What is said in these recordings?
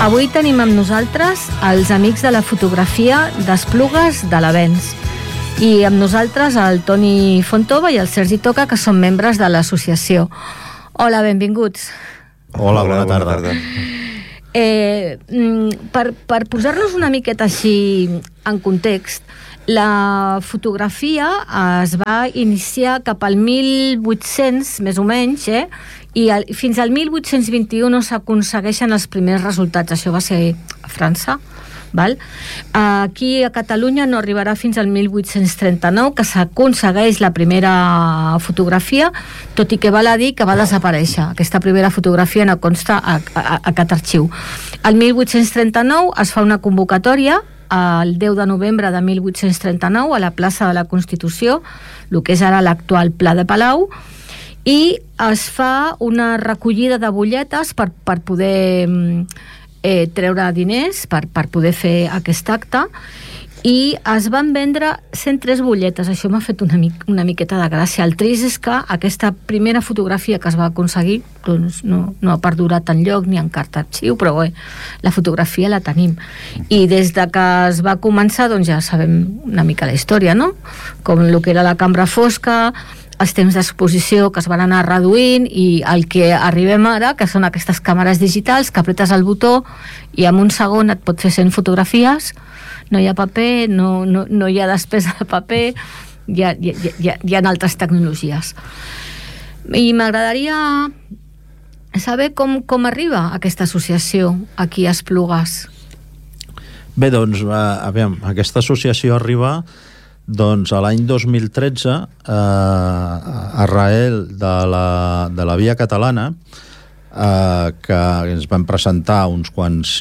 Avui tenim amb nosaltres els amics de la fotografia d'Esplugues de l'Avenç. I amb nosaltres el Toni Fontova i el Sergi Toca, que són membres de l'associació. Hola, benvinguts. Hola, bona tarda. Per posar-nos una miqueta així en context, la fotografia es va iniciar cap al 1800, més o menys, i fins al 1821 s'aconsegueixen els primers resultats. Això va ser a França. Val? Aquí a Catalunya no arribarà fins al 1839, que s'aconsegueix la primera fotografia, tot i que val a dir que va desaparèixer. Aquesta primera fotografia no consta a aquest arxiu. El 1839 es fa una convocatòria el 10 de novembre de 1839 a la plaça de la Constitució, el que és ara l'actual Pla de Palau, i es fa una recollida de butlletes per poder treure diners, per poder fer aquest acte, i es van vendre 103 butlletes. Això m'ha fet una miqueta de gràcia. El trist és que aquesta primera fotografia que es va aconseguir doncs no ha perdurat enlloc ni en carta arxiu, però bé, la fotografia la tenim. I des de que es va començar, doncs ja sabem una mica la història, no? Com el que era la cambra fosca, els temps d'exposició que es van anar reduint i el que arribem ara, que són aquestes càmeres digitals que apretes el botó i en un segon et pot fer 100 fotografies. No hi ha paper, no hi ha despesa de paper, hi ha altres tecnologies. I m'agradaria saber com arriba aquesta associació aquí a Esplugues. Bé, doncs, aviam, aquesta associació arriba a l'any 2013, arrel de la Via Catalana, que ens van presentar uns quants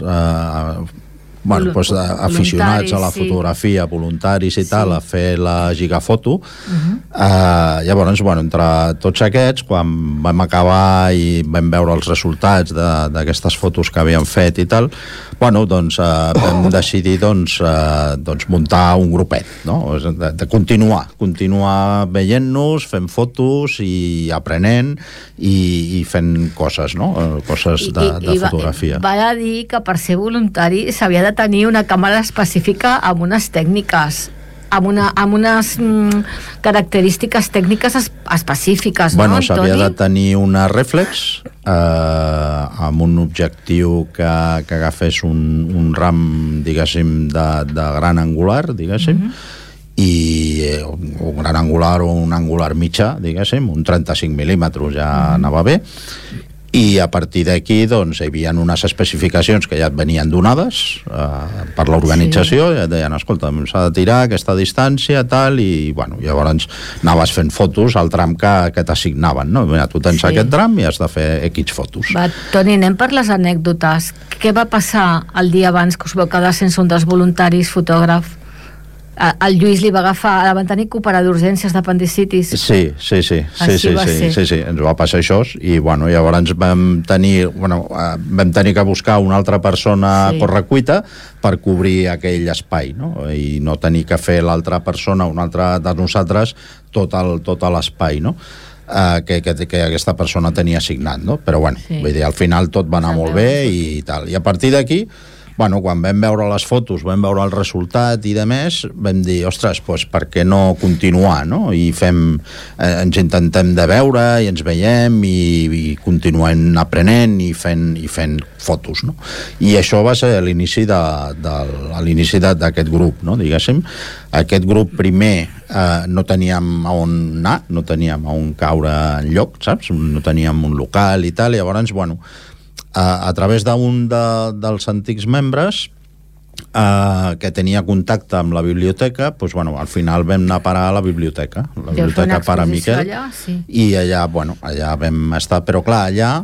aficionats a la fotografia, voluntaris i tal, a fer la gigafoto. Llavors, entre tots aquests, quan vam acabar i vam veure els resultats d'aquestes fotos que havíem fet i tal, vam decidir muntar un grupet, no? De continuar veient-nos, fent fotos i aprenent i fent coses, no? Coses de fotografia. Val a dir que per ser voluntari s'havia de tenir una càmera específica amb unes tècniques, amb unes característiques tècniques específiques, no, Antoni? S'havia de tenir una reflex amb un objectiu que agafés un ram, diguéssim, de gran angular, diguéssim, i un gran angular o un angular mitjà, diguéssim, un 35 mil·límetres ja anava bé. I a partir d'aquí hi havia unes especificacions que ja et venien donades per l'organització, i et deien, escolta, s'ha de tirar aquesta distància, tal, i llavors anaves fent fotos al tram que t'assignaven, no? Mira, tu tens aquest tram i has de fer X fotos. Toni, anem per les anècdotes. Què va passar el dia abans que us vau quedar sense un dels voluntaris fotògraf? El Lluís li va agafar, van tenir que operar d'urgències d'apendicitis. Sí, ens va passar això, i llavors vam tenir que buscar una altra persona a correcuita per cobrir aquell espai, no? I no tenir que fer l'altra persona, una altra de nosaltres, tot l'espai, no? Que aquesta persona tenia assignat, no? Però vull dir, al final tot va anar molt bé i tal. I a partir d'aquí, quan vam veure les fotos, vam veure el resultat i de més, vam dir, ostres, doncs per què no continuar, no? I ens intentem de veure i ens veiem i continuem aprenent i fent fotos, no? I això va ser l'inici d'aquest grup, no? Diguéssim, aquest grup primer no teníem on anar, no teníem on caure enlloc, saps? No teníem un local i tal, i llavors, a través d'un dels antics membres que tenia contacte amb la biblioteca, al final vam anar a parar a la biblioteca Pare Miquel, i allà vam estar, però clar, allà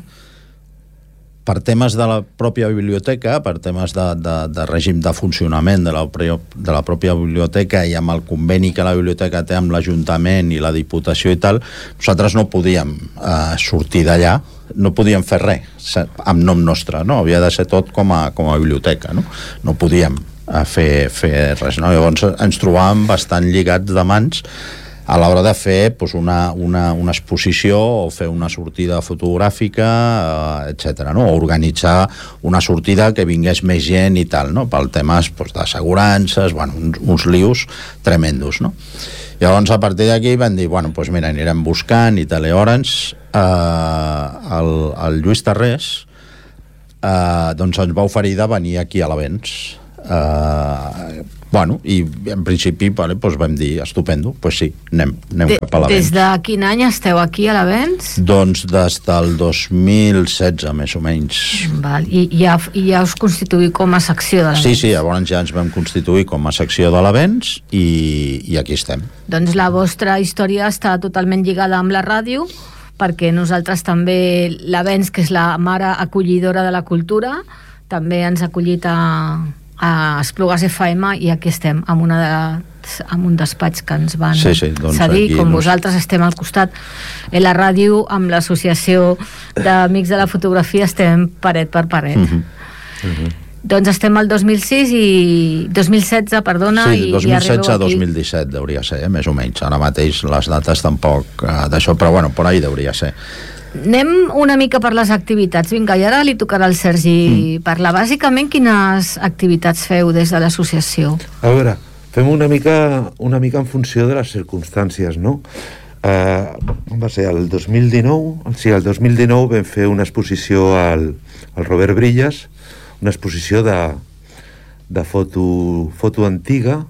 per temes de la pròpia biblioteca, per temes de règim de funcionament de la pròpia biblioteca i amb el conveni que la biblioteca té amb l'Ajuntament i la Diputació i tal, nosaltres no podíem sortir d'allà, no podíem fer res amb nom nostre, no? Havia de ser tot com a biblioteca, no podíem fer res, no? Llavors ens trobàvem bastant lligats de mans a l'hora de fer doncs, una exposició o fer una sortida fotogràfica, etc. No? O organitzar una sortida que vingués més gent i tal, no? Pel temes doncs, d'assegurances, bueno, uns lius tremendos, no? Llavors, a partir d'aquí van dir, bueno, doncs mira, anirem buscant i tal. Llavors, el Lluís Tarrés doncs ens va oferir de venir aquí a l'Avenç. Bueno, i en principi doncs vam dir, estupendo, doncs sí, anem cap a l'Avenç. Des de quin any esteu aquí a l'Avenç? Doncs des del 2016, més o menys. Val. I ja us constituïu com a secció de l'Avenç? Sí, llavors ja ens vam constituir com a secció de l'Avenç i aquí estem. Doncs la vostra història està totalment lligada amb la ràdio, perquè nosaltres també, l'Avenç, que és la mare acollidora de la cultura, també ens ha acollit a Esplugues FM i aquí estem amb un despatx que ens van cedir, com vosaltres estem al costat en la ràdio amb l'associació d'Amics de la Fotografia, estem paret per paret. Doncs estem al 2016, perdona. Sí, 2016-2017 hauria ser, més o menys. Ara mateix les dates tampoc d'això, però bueno, per ahí hauria ser. Anem una mica per les activitats. Vinga, i ara li tocarà al Sergi parlar. Bàsicament, quines activitats feu des de l'associació? A veure, fem una mica en funció de les circumstàncies, no? Va ser el 2019, sí, el 2019 vam fer una exposició al Robert Brillas, una exposició de foto antiga,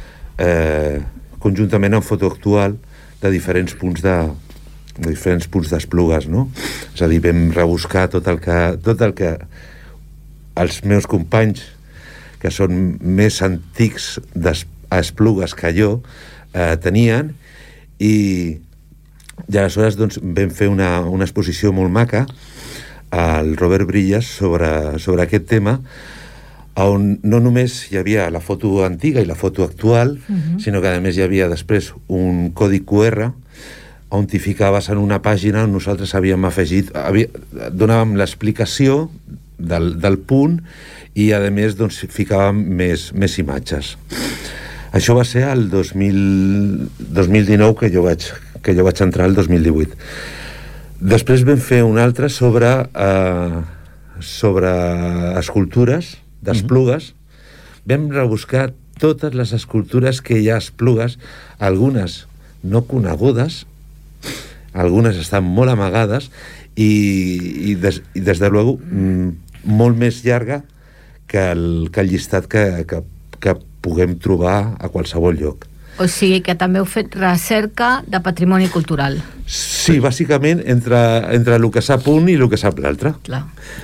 conjuntament amb foto actual, de diferents punts d'Esplugues, no? És a dir, vam rebuscar tot el que els meus companys, que són més antics a Esplugues que jo, tenien, i aleshores doncs, vam fer una exposició molt maca al Robert Brillas sobre aquest tema, on no només hi havia la foto antiga i la foto actual, sinó que a més hi havia després un codi QR on t'hi ficaves en una pàgina on nosaltres havíem afegit, donàvem l'explicació del punt i a més doncs, ficàvem més imatges. Això va ser el 2019 que jo vaig entrar el 2018. Després vam fer un altre sobre escultures d'Esplugues. Vam rebuscar totes les escultures que hi ha a Esplugues, algunes no conegudes, algunes estan molt amagades i des de luego molt més llarga que el llistat que puguem trobar a qualsevol lloc. O sigui que també heu fet recerca de patrimoni cultural. Sí, bàsicament entre el que sap un i el que sap l'altre. Clar.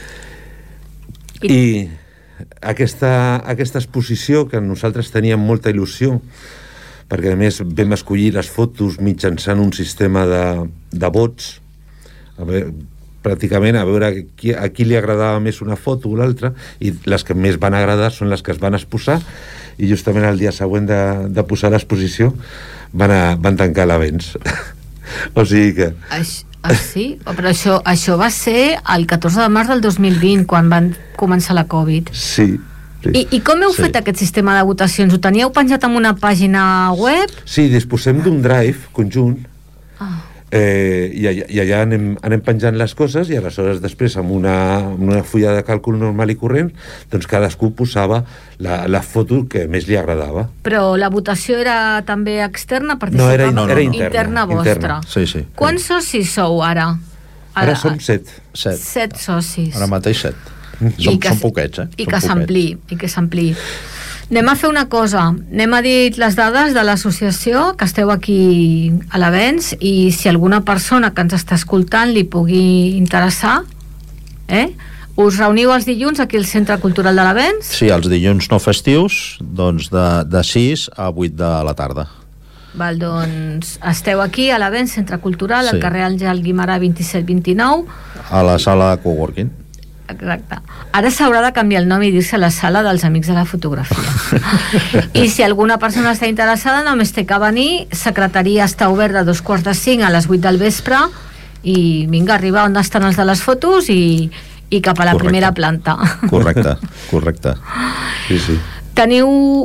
I aquesta exposició, que nosaltres teníem molta il·lusió, perquè a més vam escollir les fotos mitjançant un sistema de vots, pràcticament a veure a qui li agradava més una foto o l'altra, i les que més van agradar són les que es van exposar, i justament el dia següent de posar l'exposició van tancar l'Avenç. O sigui que... Sí? Però això va ser el 14 de març del 2020, quan van començar la Covid. Sí. I com heu fet aquest sistema de votacions? Ho teníeu penjat en una pàgina web? Sí, disposem d'un drive conjunt, i allà anem penjant les coses, i aleshores després amb una fulla de càlcul normal i corrent doncs cadascú posava la foto que més li agradava. Però la votació era també externa? No, era interna vostra. Sí. Quants socis sou ara? Ara som 7. 7 socis. Ara mateix 7. Són poquets, I que s'ampli. Anem a fer una cosa, anem a dir les dades de l'associació, que esteu aquí a l'Avenç, i si alguna persona que ens està escoltant li pugui interessar, us reuniu els dilluns aquí al Centre Cultural de l'Avenç? Sí, els dilluns no festius, doncs de 6 a 8 de la tarda. Val, doncs esteu aquí a l'Avenç, Centre Cultural, al carrer Àngel Guimerà 2729. A la sala Coworking. Exacte. Ara s'haurà de canviar el nom i dir-se la sala dels Amics de la Fotografia. I si alguna persona està interessada, només té que venir. Secretaria està oberta de 4:45 a les 8 del vespre, i vinga, arribar on estan els de les fotos i cap a la primera planta. Correcte. Sí. Teniu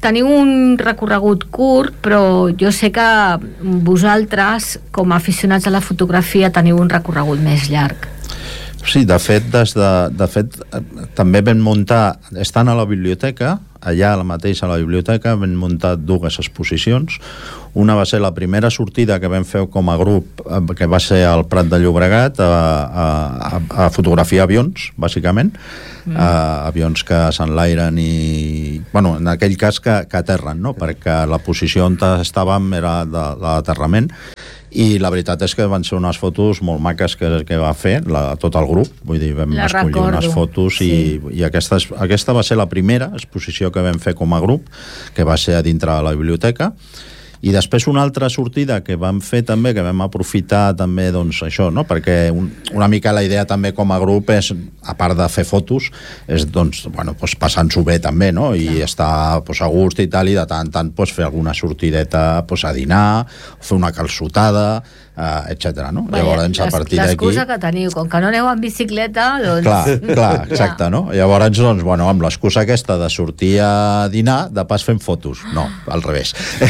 teniu un recorregut curt, però jo sé que vosaltres, com a aficionats a la fotografia, teniu un recorregut més llarg. Sí, de fet, també vam muntar, estant a la biblioteca, allà mateix a la biblioteca, vam muntar 2 exposicions. Una va ser la primera sortida que vam fer com a grup, que va ser al Prat de Llobregat, a fotografiar avions, bàsicament. Avions que s'enlairen i... Bueno, en aquell cas que aterren, no? Perquè la posició on estàvem era de l'aterrament. I la veritat és que van ser unes fotos molt maques que va fer tot el grup, vull dir, vam escollir unes fotos i aquesta va ser la primera exposició que vam fer com a grup, que va ser a dintre de la biblioteca. I després una altra sortida que vam fer també, que vam aprofitar també, doncs, això, no? Perquè una mica la idea també com a grup és, a part de fer fotos, és, doncs, bueno, pues, passant-s'ho bé també, no? I estar, pues, a gust i tal, i de tant en tant, pues, fer alguna sortideta, pues, a dinar, fer una calçotada, etc. No? Llavors, a partir d'aquí... L'excusa que teniu, com que no aneu en bicicleta, doncs... Clar, exacte, no? Llavors, doncs, bueno, amb l'excusa aquesta de sortir a dinar, de pas fent fotos. No, al revés.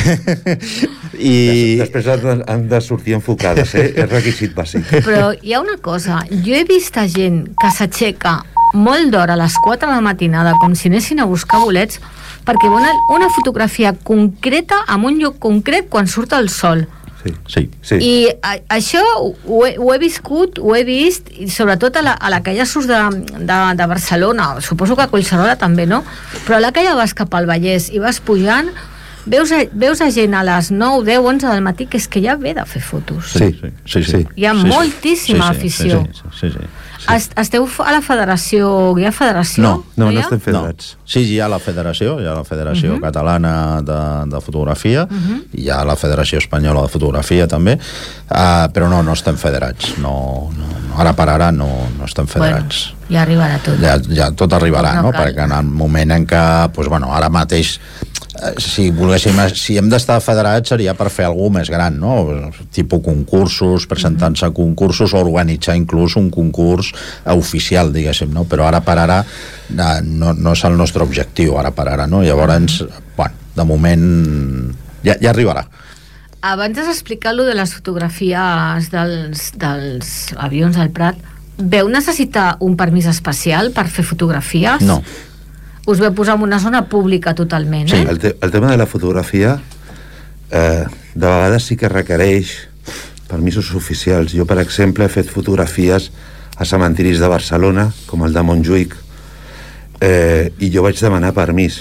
Després han de sortir enfocades, és requisit bàsic. Però hi ha una cosa, jo he vist gent que s'aixeca molt d'hora a les 4 de la matinada, com si anessin a buscar bolets, perquè una fotografia concreta en un lloc concret quan surt el sol. Sí. I això ho he viscut, ho he vist, i sobretot a la que ja surts de Barcelona, suposo que a Collserola també, no? Però a la que ja vas cap al Vallès i vas pujant, veus a gent a les 9, 10, 11 del matí que és que ja ve de fer fotos. Sí. Hi ha moltíssima afició. Sí. Esteu a la federació? Hi ha federació? No estem federats. Sí, hi ha la federació, catalana de fotografia, hi ha la federació espanyola de fotografia també, però no estem federats. No, ara per ara no estem federats. Bueno, ja arribarà tot. Ja tot arribarà, no? Perquè en el moment en què, doncs, bueno, ara mateix si hem d'estar federats seria per fer alguna més gran, no? Tipus concursos, presentant-se a concursos o organitzar inclús un concurs oficial, diguéssim, no? Però ara per ara no és el nostre objectiu, ara per ara, no? Llavors, bueno, de moment ja arribarà. Abans has explicat lo de les fotografies dels avions del Prat. Veu necessitar un permís especial per fer fotografies? No. Us veu posar en una zona pública totalment, Sí, el tema de la fotografia de vegades sí que requereix permisos oficials. Jo, per exemple, he fet fotografies a cementiris de Barcelona, com el de Montjuïc, i jo vaig demanar permís.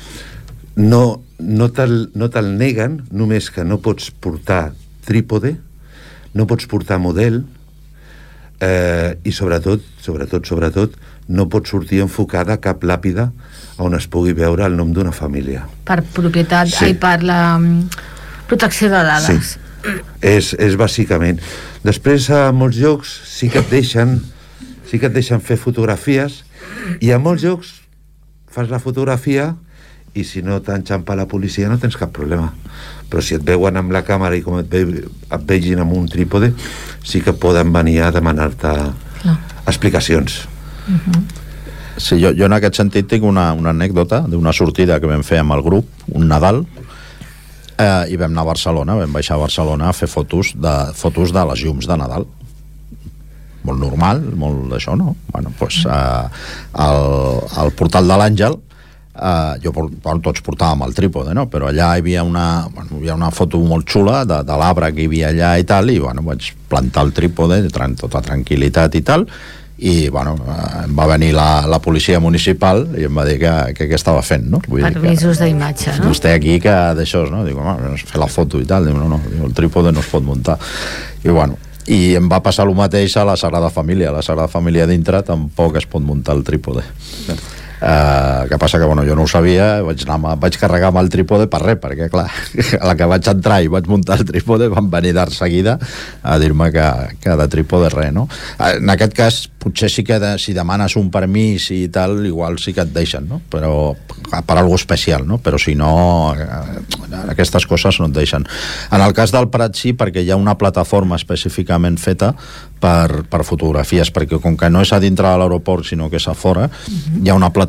No te'l neguen, només que no pots portar trípode, no pots portar model, i sobretot no pot sortir enfocada cap làpida on es pugui veure el nom d'una família. Per propietat, per la protecció de dades. Sí. És bàsicament. Després, a molts llocs sí que et deixen fer fotografies, i a molts llocs fas la fotografia i si no t'enxampa la policia no tens cap problema. Però si et veuen amb la càmera i com et vegin amb un trípode, sí que poden venir a demanar-te explicacions. Sí, jo en aquest sentit tinc una anècdota d'una sortida que vam fer amb el grup, un Nadal, i vam anar a Barcelona, vam baixar a Barcelona a fer fotos de les llums de Nadal. Molt normal, molt d'això, no? Bueno, doncs al portal de l'Àngel, tots portàvem el trípode, no? Però allà hi havia una foto molt xula de l'arbre que hi havia allà i tal, i bueno, vaig plantar el trípode tota tranquil·litat i tal, i bueno, em va venir la policia municipal i em va dir que què estava fent, no? Permisos d'imatge, no? Vostè aquí que d'això, no? Dic, home, fer la foto i tal. Diu, no, el trípode no es pot muntar. I bueno, i em va passar el mateix a la Sagrada Família. A la Sagrada Família dintre tampoc es pot muntar el trípode. Que passa que bueno, jo no ho sabia, vaig carregar amb el trípode per res, perquè clar, a la que vaig entrar i vaig muntar el trípode van venir de seguida a dir-me que de trípode res, no? En aquest cas potser sí que si demanes un permís i tal, igual sí que et deixen, no? Però per alguna especial, no? Però si no, aquestes coses no et deixen. En el cas del Prat sí, perquè hi ha una plataforma específicament feta per fotografies, perquè com que no és a dintre de l'aeroport sinó que és a fora, hi ha una plataforma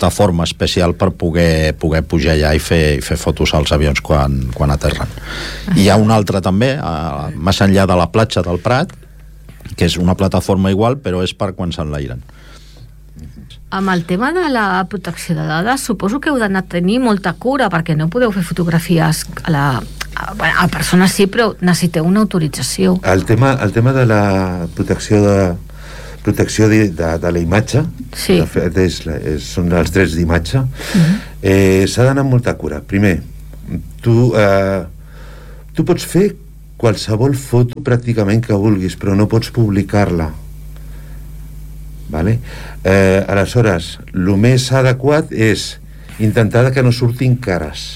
plataforma especial per poder pujar allà i fer fotos als avions quan aterren. Hi ha una altra també, més enllà de la platja del Prat, que és una plataforma igual, però és per quan s'enlairen. Amb el tema de la protecció de dades, suposo que heu d'anar a tenir molta cura, perquè no podeu fer fotografies a persones sí, però necessiteu una autorització. El tema de la protecció de la imatge, sí. De fet són els drets d'imatge, s'ha d'anar amb molta cura. Primer, tu pots fer qualsevol foto pràcticament que vulguis, però no pots publicar-la. Vale? Aleshores, el més adequat és intentar que no surtin cares.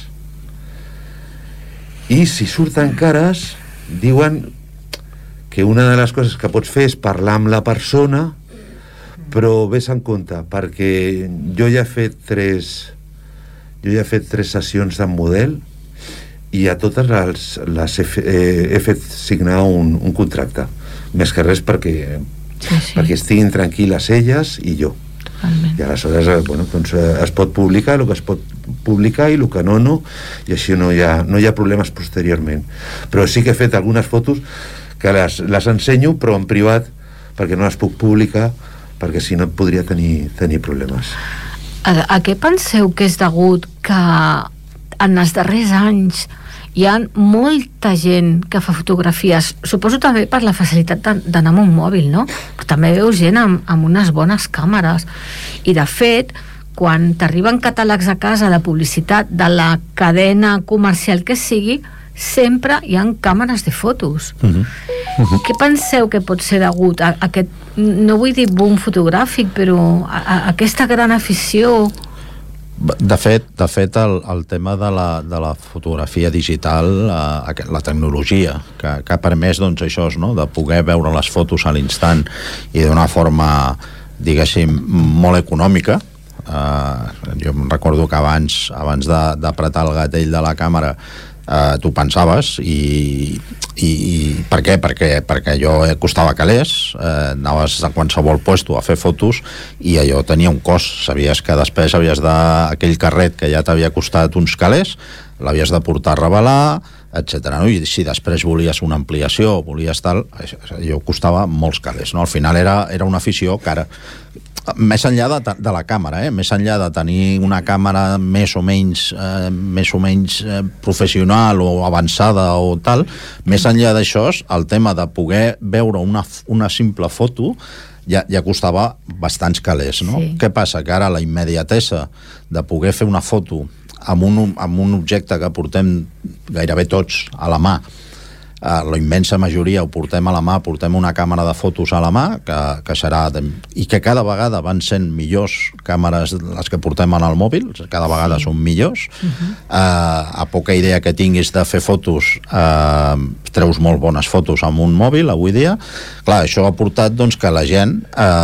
I si surten cares, diuen que una de les coses que pots fer és parlar amb la persona, però ves en compte, perquè jo ja he fet tres sessions de model i a totes les he fet signar un contracte, més que res perquè estiguin tranquil·les elles i jo. Totalment. I aleshores doncs es pot publicar el que es pot publicar i el que no, i així no hi ha problemes posteriorment. Però sí que he fet algunes fotos que les ensenyo, però en privat, perquè no les puc publicar, perquè si no podria tenir problemes. A què penseu que és degut que en els darrers anys hi ha molta gent que fa fotografies, suposo també per la facilitat d'anar amb un mòbil, no? Però també veus gent amb unes bones càmeres. I de fet, quan t'arriben catàlegs a casa de publicitat de la cadena comercial que sigui, sempre hi ha càmeres de fotos. Què penseu que pot ser degut a aquest, no vull dir boom fotogràfic, però a aquesta gran afició? De fet el tema de la fotografia digital, la tecnologia que ha permès doncs això, no? De poder veure les fotos a l'instant i d'una forma, diguéssim, molt econòmica. Jo em recordo que abans d'apretar el gatell de la càmera tu pensaves i per què? Perquè allò costava calés, anaves a qualsevol puesto a fer fotos i allò tenia un cost, sabies que després havies aquell carret que ja t'havia costat uns calés, l'havies de portar a revelar, etc. No? I si després volies una ampliació, volies tal, allò costava molts calés, no? Al final era una afició cara. Més enllà de la càmera, més enllà de tenir una càmera més o menys professional o avançada o tal, més enllà d'això, el tema de poder veure una simple foto ja costava bastants calés, no? Sí. Què passa? Que ara la immediatesa de poder fer una foto amb un objecte que portem gairebé tots a la mà, la immensa majoria ho portem a la mà, portem una càmera de fotos a la mà que serà, i que cada vegada van sent millors càmeres les que portem en el mòbil, cada vegada són millors. A poca idea que tinguis de fer fotos, treus molt bones fotos amb un mòbil avui dia. Clar, això ha portat doncs, que la gent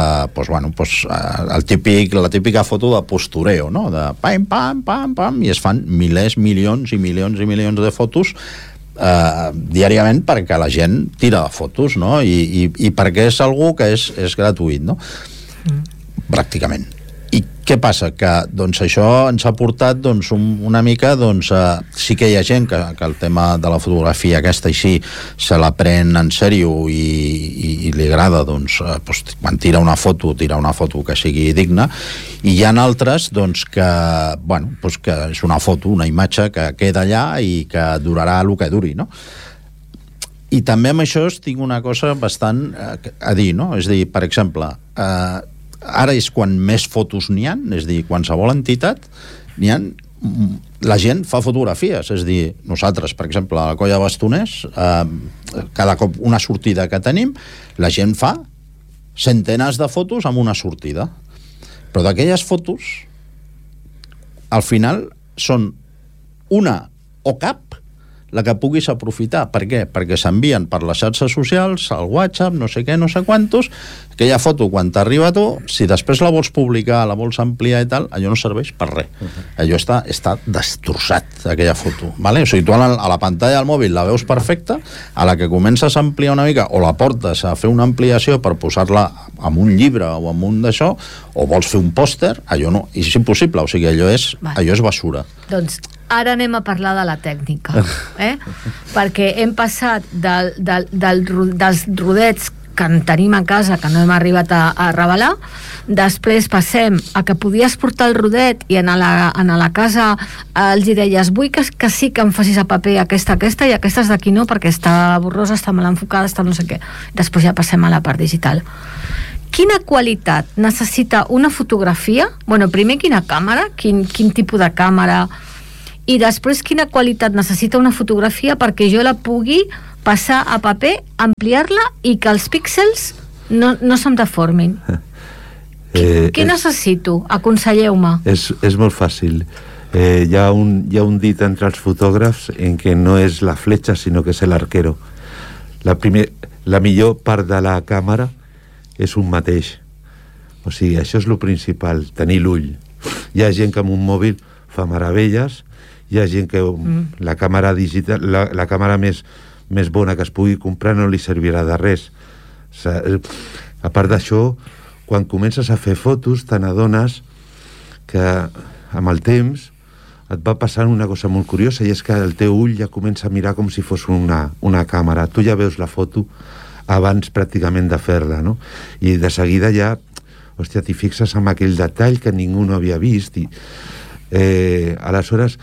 la típica foto de postureo, no? De pam, pam, pam, pam, i es fan milers, milions i milions i milions de fotos diàriament perquè la gent tira fotos, no? I perquè és algú que és gratuït, no? Pràcticament. I què passa? Que doncs, això ens ha portat doncs, una mica sí que hi ha gent que el tema de la fotografia aquesta així se la pren en sèrio i li agrada quan tira una foto que sigui digna, i hi ha altres que és una foto, una imatge que queda allà i que durarà el que duri, no? I també amb això tinc una cosa bastant a dir, no? És a dir, per exemple, ara és quan més fotos n'hi ha, és a dir, qualsevol entitat la gent fa fotografies, és a dir, nosaltres, per exemple, a la Colla Bastoners, cada cop una sortida que tenim, la gent fa centenars de fotos amb una sortida, però d'aquelles fotos al final són una o cap la que puguis aprofitar. Per què? Perquè s'envien per les xarxes socials, al WhatsApp, no sé què, no sé quantos, aquella foto, quan t'arriba a tu, si després la vols publicar, la vols ampliar i tal, allò no serveix per res. Allò està destrossat, aquella foto. Vale? O sigui, tu a la pantalla del mòbil la veus perfecta, a la que comences a ampliar una mica, o la portes a fer una ampliació per posar-la en un llibre o en un d'això, o vols fer un pòster, allò no, és impossible, o sigui, allò és basura. Doncs ara anem a parlar de la tècnica, perquè hem passat dels rodets que en tenim a casa, que no hem arribat a revelar, després passem a que podies portar el rodet i a la casa els hi deies, vull que sí que em facis a paper aquesta i aquestes d'aquí no, perquè està borrosa, està mal enfocada, està no sé què. Després ja passem a la part digital. Quina qualitat necessita una fotografia? Bueno, primer quina càmera, quin tipus de càmera, i després quina qualitat necessita una fotografia perquè jo la pugui passar a paper, ampliar-la i que els píxels no se'm deformin. Què necessito? Aconselleu-me. És molt fàcil. Hi ha un dit entre els fotògrafs en què no és la fletxa sinó que és l'arquero. La millor part de la càmera és un mateix. O sigui, això és el principal, tenir l'ull. Hi ha gent que amb un mòbil fa meravelles, hi ha gent que la càmera digital, la càmera més bona que es pugui comprar no li servirà de res. A part d'això, quan comences a fer fotos te n'adones que amb el temps et va passant una cosa molt curiosa, i és que el teu ull ja comença a mirar com si fos una càmera. Tu ja veus la foto abans pràcticament de fer-la, no? I de seguida ja, hòstia, t'hi fixes en aquell detall que ningú no havia vist. Aleshores,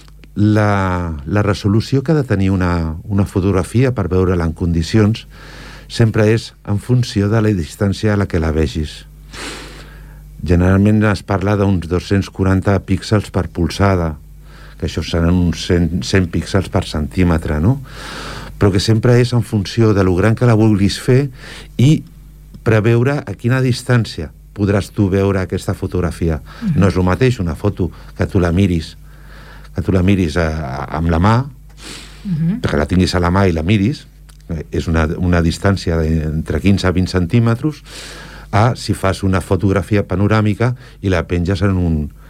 la resolució que ha de tenir una fotografia per veure-la en condicions sempre és en funció de la distància a la que la vegis. Generalment es parla d'uns 240 píxels per polzada, que això seran uns 100 píxels per centímetre, no? Però que sempre és en funció de lo gran que la vulguis fer i preveure a quina distància podràs tu veure aquesta fotografia. No és el mateix una foto que tu la miris amb la mà, perquè la tinguis a la mà i la miris, és una distància entre 15 a 20 centímetres, a si fas una fotografia panoràmica i la penges en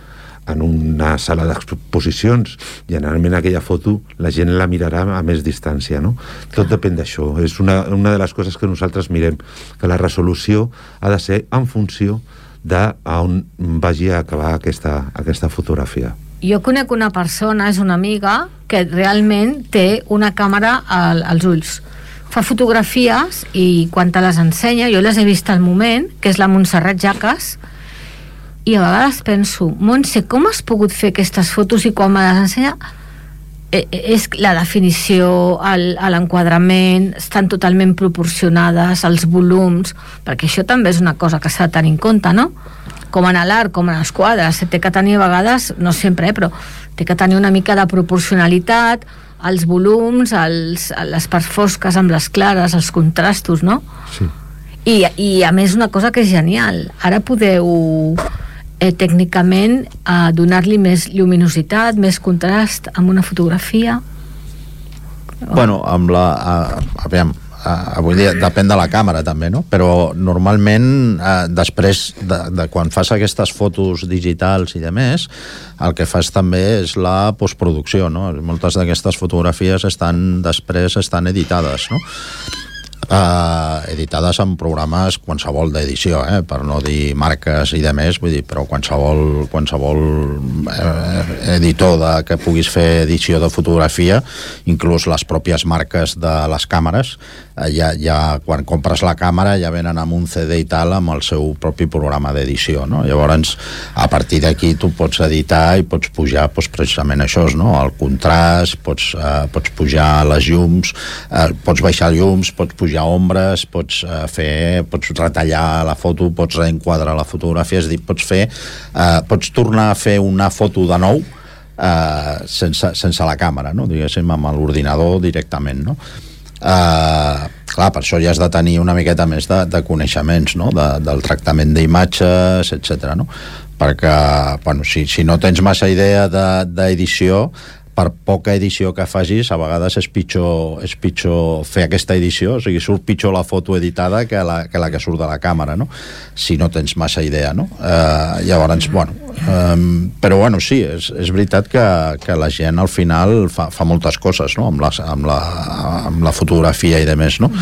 una sala d'exposicions. Generalment aquella foto la gent la mirarà a més distància, no? Tot depèn d'això. És una de les coses que nosaltres mirem, que la resolució ha de ser en funció d'on vagi a acabar aquesta fotografia. Jo conec una persona, és una amiga, que realment té una càmera als ulls. Fa fotografies i quan te les ensenya, jo les he vist al moment, que és la Montserrat Jaques, i a vegades penso, Montse, com has pogut fer aquestes fotos i quan me les ensenya és la definició, l'enquadrament, estan totalment proporcionades, els volums, perquè això també és una cosa que s'ha de tenir en compte, no? Com en l'art, com en els quadres, té que tenir a vegades, no sempre, però té que tenir una mica de proporcionalitat, els volums, les parts fosques amb les clares, els contrastos, no? Sí. I a més una cosa que és genial, ara podeu tècnicament donar-li més lluminositat, més contrast amb una fotografia. Bueno, amb avui dia depèn de la càmera també, no? Però normalment després de quan fas aquestes fotos digitals i de més, el que fas també és la postproducció, no? Moltes d'aquestes fotografies després estan editades, no? Editades en programes qualsevol d'edició, per no dir marques i de més, vull dir, però qualsevol editor que puguis fer edició de fotografia, inclús les pròpies marques de les càmeres, ja quan compres la càmera ja venen amb un CD i tal amb el seu propi programa d'edició, no? Llavors a partir d'aquí tu pots editar i pots pujar precisament això, no? El contrast, pots pujar les llums, pots baixar llums, pots pujar ombres, pots retallar la foto, pots reenquadrar la fotografia, és a dir, pots tornar a fer una foto de nou sense la càmera, no? Diguéssim, amb l'ordinador directament, no? Clar, per això ja has de tenir una miqueta més de coneixements, no? Del tractament d'imatges, etc., no? Perquè, bueno, si no tens massa idea d'edició, per poca edició que facis, a vegades és pitjor fer aquesta edició, o sigui, surt pitjor la foto editada que la que surt de la càmera, no? Si no tens massa idea, no? Llavors, però bueno, sí, és veritat que la gent al final fa moltes coses, no? Amb la fotografia i demés, no?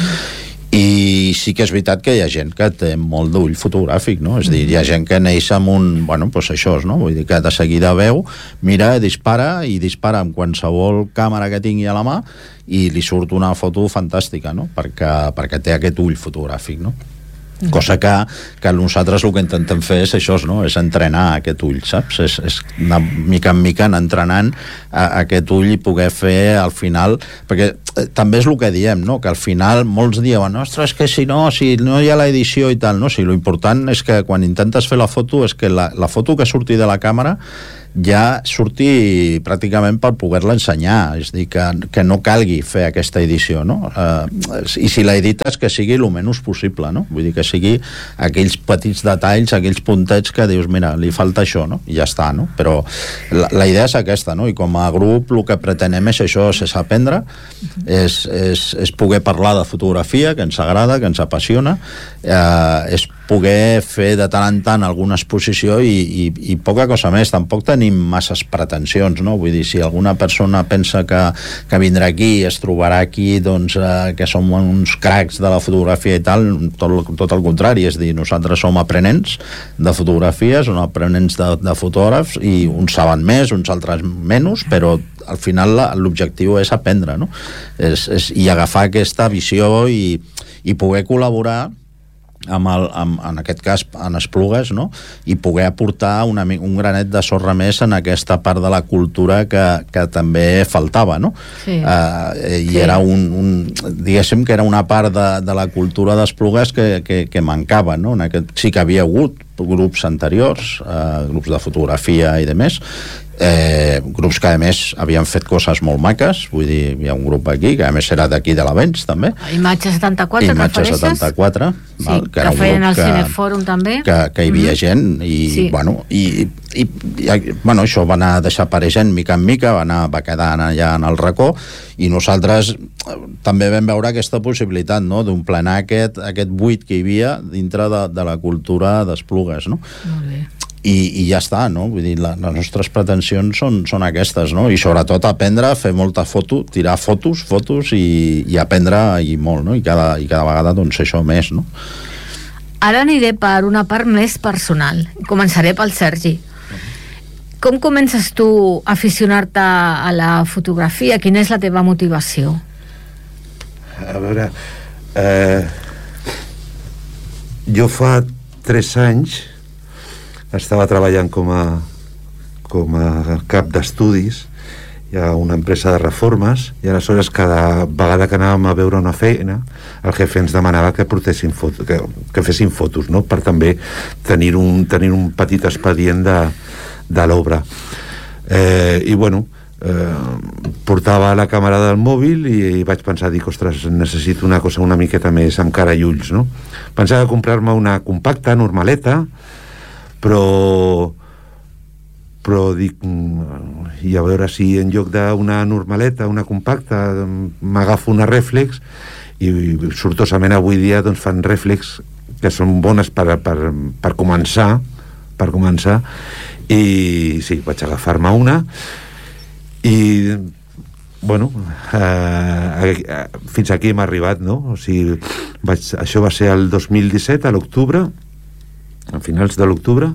I sí que és veritat que hi ha gent que té molt d'ull fotogràfic, no? És a dir, hi ha gent que neix amb un... doncs això, no? Vull dir que de seguida veu, mira, dispara amb qualsevol càmera que tingui a la mà i li surt una foto fantàstica, no? Perquè té aquest ull fotogràfic, no? Cosa que nosaltres el que intentem fer és això, no? És entrenar aquest ull, saps? És anar mica en mica entrenant aquest ull i poder fer al final, perquè també és el que diem, no? Que al final molts diuen, ostres, que si no hi ha l'edició i tal, no? Si l'important és que quan intentes fer la foto és que la foto que surti de la càmera ja surti pràcticament per poder-la ensenyar, és a dir, que no calgui fer aquesta edició, no? I si la edites que sigui el menys possible, no? Vull dir que sigui aquells petits detalls, aquells puntets que dius, mira, li falta això, no? I ja està, no? Però la idea és aquesta, no? I com a grup el que pretenem és això, és aprendre, és poder parlar de fotografia, que ens agrada, que ens apassiona, és poder fer de tant en tant alguna exposició i poca cosa més. Tampoc tenim masses pretensions, no? Vull dir, si alguna persona pensa que vindrà aquí i es trobarà aquí, doncs, que som uns cracs de la fotografia i tal, tot el contrari, és dir, nosaltres som aprenents de fotografies, som aprenents de fotògrafs, i uns saben més, uns altres menys, però al final l'objectiu és aprendre, no? I agafar aquesta visió i poder col·laborar en aquest cas en Esplugues, no? I poder aportar un granet de sorra més en aquesta part de la cultura que també faltava, no? Sí. I era diguéssim que era una part de la cultura d'Esplugues que mancava, no? Sí que havia hagut grups anteriors, grups de fotografia i de més, grups que a més havien fet coses molt maques, vull dir, hi ha un grup aquí que a més era d'aquí de l'Avents també, Imatge 74, Imatge 74, sí, val, que era un grup al Cinefòrum també, que hi havia gent i, sí. Bueno, això va anar desapareixent mica en mica, va quedar allà en el racó, i nosaltres també vam veure aquesta possibilitat, no?, d'omplenar aquest buit que hi havia dintre de la cultura d'Esplugues, no? Molt bé. I ja està, no? Vull dir, les nostres pretensions són aquestes, no? I sobretot aprendre a fer molta foto, tirar fotos i aprendre i molt, no? I cada vegada doncs això més, no? Ara aniré per una part més personal. Començaré pel Sergi. Com comences tu a aficionar-te a la fotografia? Quina és la teva motivació? A veure, jo fa 3 anys estava treballant com a cap d'estudis a una empresa de reformes, i aleshores cada vegada que anàvem a veure una feina el jefe ens demanava que portéssim fotos, que féssim fotos, no?, per també tenir un petit expedient de l'obra, i bueno, portava la càmera del mòbil i vaig pensar, dic, ostres, necessito una cosa una miqueta més amb cara i ulls, no? Pensava comprar-me una compacta, normaleta, però dic, i a veure si en lloc d'una normaleta, una compacta, m'agafo una reflex, i sortosament avui dia doncs fan reflex que són bones per començar, i sí, vaig agafar-me una, i bueno, fins aquí hem arribat, no? O sigui, això va ser el 2017, a l'octubre, a finals de l'octubre,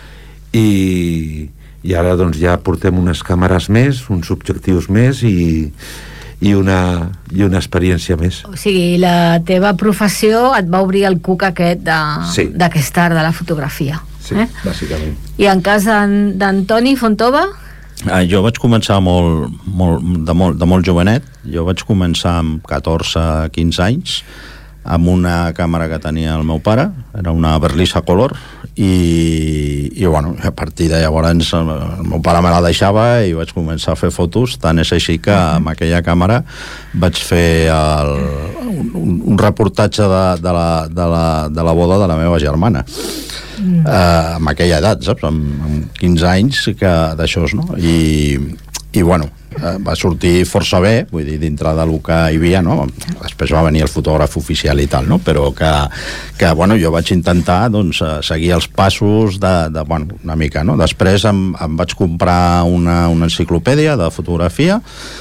i ara doncs ja portem unes càmeres més, uns objectius més i una experiència més. O sigui, la teva professió et va obrir el cuc aquest d'aquest art de la fotografia. Sí, bàsicament. I en cas d'Antoni Fontova? Jo vaig començar de molt jovenet. Jo vaig començar amb 14-15 anys amb una càmera que tenia el meu pare, era una Berlisa Color, i bueno, a partir de llavors el meu pare me la deixava i vaig començar a fer fotos, tant és així que amb aquella càmera vaig fer un reportatge de la boda de la meva germana, amb aquella edat, saps? Amb 15 anys d'això, no? i bueno, va sortir força bé, vull dir, dintre del que hi havia, no? Després va venir el fotògraf oficial i tal, no? Però que bueno, jo vaig intentar, doncs, seguir els passos bueno, una mica, no? Després em vaig comprar una enciclopèdia de fotografia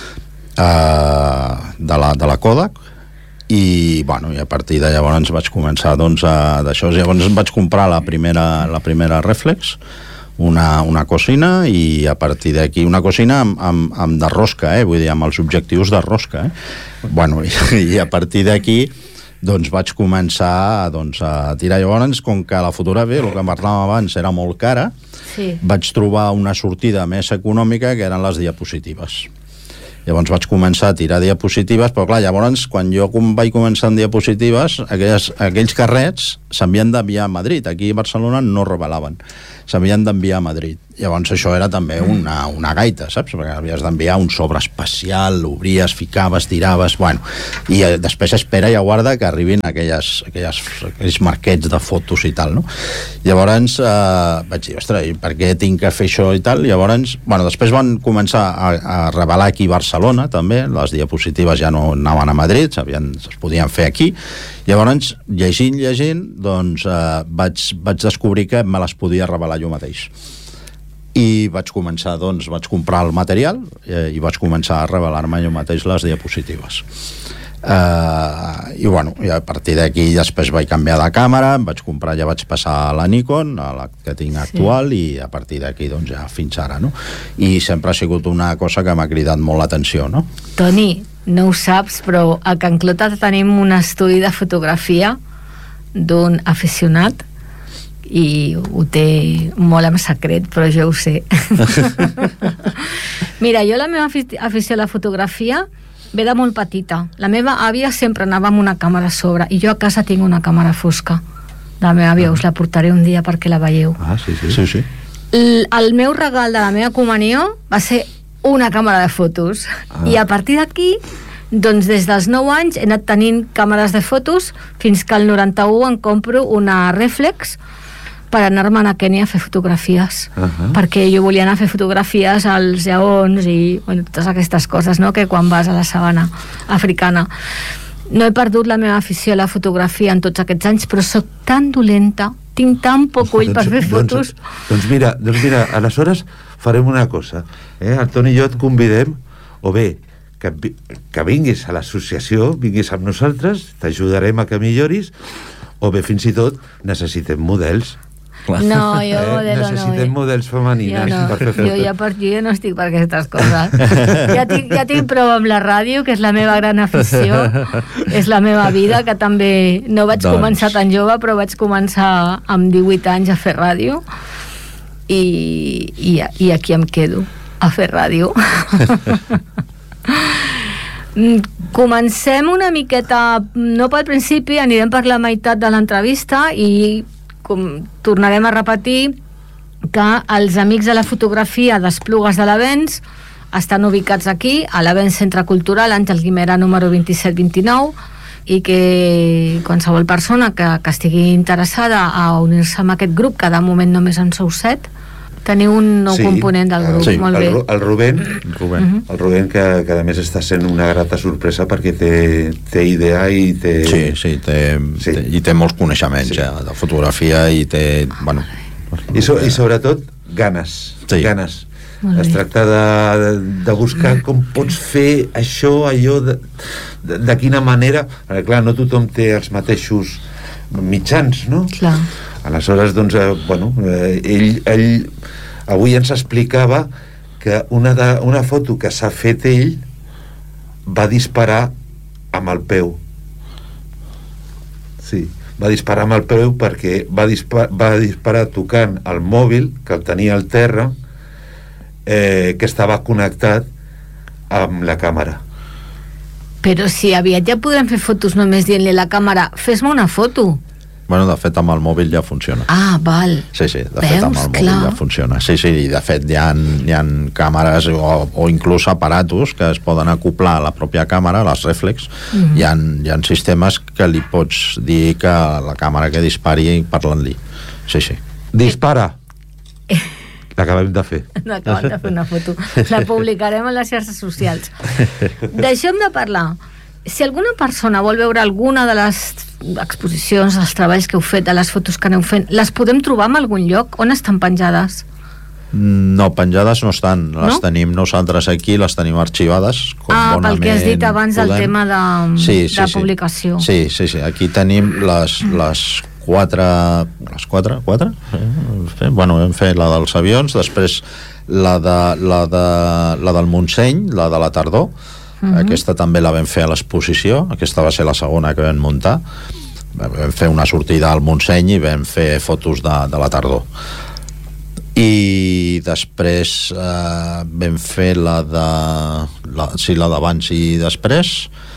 de la Kodak, i bueno, i a partir de llavors vaig començar, doncs, d'això. Llavors vaig comprar la primera reflex, una cosina, i a partir d'aquí una cosina amb de rosca, vull dir, amb els objectius de rosca, bueno, i a partir d'aquí doncs vaig començar, doncs, a tirar. Llavors, com que la fotografia, el que parlàvem abans, era molt cara, sí, vaig trobar una sortida més econòmica, que eren les diapositives. Llavors vaig començar a tirar diapositives, però clar, llavors quan jo vaig començar amb diapositives, aquells carrets s'havien d'enviar a Madrid. Aquí a Barcelona no revelaven, s'havien d'enviar a Madrid. Llavors això era també una gaita, saps? Perquè havies d'enviar un sobre especial, l'obries, ficaves, tiraves, bueno, i després espera i aguarda que arribin aquells marquets de fotos i tal, no? Llavors vaig dir, ostres, per què tinc que fer això i tal? Llavors, bueno, després van començar a revelar aquí a Barcelona també, les diapositives ja no anaven a Madrid, es podien fer aquí. Llavors, llegint, doncs vaig descobrir que me les podia revelar jo mateix. I vaig començar, doncs, vaig comprar el material i vaig començar a revelar-me jo mateix les diapositives. I bueno, i a partir d'aquí després vaig canviar de càmera, ja vaig passar a la Nikon, a la que tinc actual, i a partir d'aquí, doncs, ja fins ara, no? I sempre ha sigut una cosa que m'ha cridat molt l'atenció, no? Toni, no ho saps, però a Can Clota tenim un estudi de fotografia d'un aficionat, i ho té molt en secret, però jo ho sé. Mira, jo la meva afició a la fotografia ve de molt petita. La meva àvia sempre anava amb una càmera a sobre, i jo a casa tinc una càmera fosca de la meva àvia, us la portaré un dia perquè la veieu. Sí. El meu regal de la meva comunió va ser una càmera de fotos, i a partir d'aquí, doncs des dels 9 anys he anat tenint càmeres de fotos fins que al 91 em compro una reflex per anar-me'n a Kènia a fer fotografies, perquè jo volia anar a fer fotografies als lleons i bueno, totes aquestes coses, no?, que quan vas a la sabana africana. No he perdut la meva afició a la fotografia en tots aquests anys, però sóc tan dolenta, tinc tan poc ull per fer fotos. Doncs mira, aleshores farem una cosa, el Toni i jo et convidem, o bé que vinguis a l'associació, vinguis amb nosaltres, t'ajudarem a que milloris, o bé fins i tot necessitem models. No, jo modelo necessitem models femenines per fer fotos. Jo no estic per aquestes coses. Ja tinc prou amb la ràdio, que és la meva gran afició, és la meva vida, que també no vaig començar tan jove, però vaig començar amb 18 anys a fer ràdio, i aquí em quedo a fer ràdio. Comencem una miqueta, no pel principi, anirem per la meitat de l'entrevista, i tornarem a repetir que els amics de la fotografia d'Esplugues de l'Avenç estan ubicats aquí, a l'Avenç Centre Cultural Àngel Guimerà número 2729, i que qualsevol persona que estigui interessada a unir-se amb aquest grup, que de moment només en sou 7, teniu un nou component del grup. Molt bé. El Rubén, que a més està sent una grata sorpresa perquè té idea i té... I té molts coneixements de fotografia, i té... Bueno, I sobretot ganes. Es tracta de buscar com pots fer això, allò, de quina manera. Clar, no tothom té els mateixos mitjans, no? Clar. Aleshores, doncs, ell avui ens explicava que una foto que s'ha fet ell va disparar amb el peu. Sí, va disparar amb el peu perquè va disparar tocant el mòbil, que el tenia al terra, que estava connectat amb la càmera. Però si aviat ja podrem fer fotos només dient-li a la càmera, fes-me una foto. Bueno, de fet, amb el mòbil ja funciona. Ah, val. Sí, de fet, amb el mòbil ja funciona. Sí, i de fet hi ha càmeres o inclús aparatos que es poden acoplar a la pròpia càmera, les reflex. Hi ha sistemes que li pots dir que la càmera que dispari parlant-li. Sí. Dispara! L'acabem de fer. Acabem de fer una foto. La publicarem a les xarxes socials. Deixem de parlar. Si alguna persona vol veure alguna de les exposicions, els treballs que heu fet, de les fotos que aneu fent, les podem trobar en algun lloc? On estan penjades? No, penjades no estan. Les tenim nosaltres aquí, les tenim arxivades. Pel que has dit abans del tema de publicació. Sí. Aquí tenim les quatre? Bueno, vam fer la dels avions, després la del Montseny, la de la tardor. Aquesta també la vam fer a l'exposició, aquesta va ser la segona que vam muntar. Vam fer una sortida al Montseny i vam fer fotos de la tardor. I després vam fer la d'abans i després,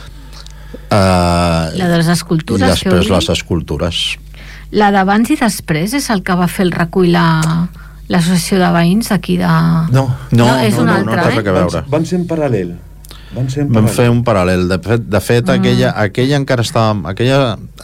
la de les escultures, i després les escultures. La d'abans i després és el que va fer el recull l'associació de veïns aquí de... No, és una altra, no té res a veure. Van ser en paral·lel. Vam fer un paral·lel. De fet, aquella encara estava...